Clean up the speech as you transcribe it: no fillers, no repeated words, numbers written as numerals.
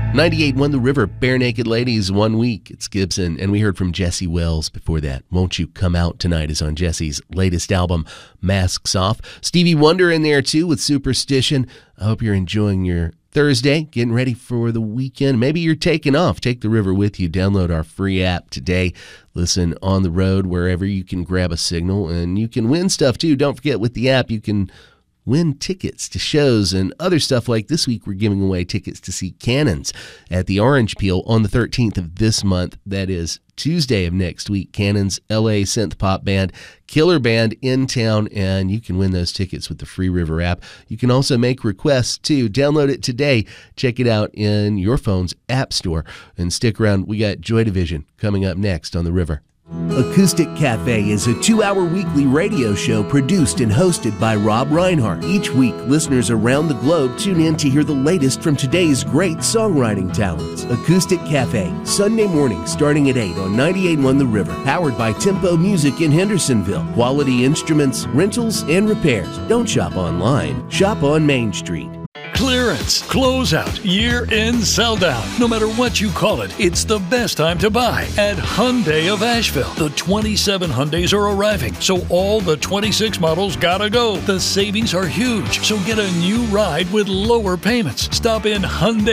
98.1 The River, Bare Naked Ladies, 1 week. It's Gibson, and we heard from Jesse Wells before that. Won't You Come Out Tonight is on Jesse's latest album, Masks Off. Stevie Wonder in there, too, with Superstition. I hope you're enjoying your Thursday, getting ready for the weekend. Maybe you're taking off. Take the river with you. Download our free app today. Listen on the road, wherever you can grab a signal, and you can win stuff, too. Don't forget, with the app, you can win tickets to shows and other stuff. Like this week, we're giving away tickets to see Cannons at the Orange Peel on the 13th of this month. That is Tuesday of next week. Cannons, LA synth pop band, killer band in town, and you can win those tickets with the Free River app. You can also make requests too. Download it today. Check it out in your phone's app store and stick around. We got Joy Division coming up next on the River. Acoustic Cafe is a 2-hour weekly radio show produced and hosted by Rob Reinhardt. Each week, listeners around the globe tune in to hear the latest from today's great songwriting talents. Acoustic Cafe, Sunday morning starting at 8 on 98.1 The River. Powered by Tempo Music in Hendersonville. Quality instruments, rentals, and repairs. Don't shop online. Shop on Main Street. Clearance, closeout, year-end sell-down. No matter what you call it, it's the best time to buy at Hyundai of Asheville. The 27 Hyundais are arriving, so all the 26 models gotta go. The savings are huge, so get a new ride with lower payments. Stop in Hyundai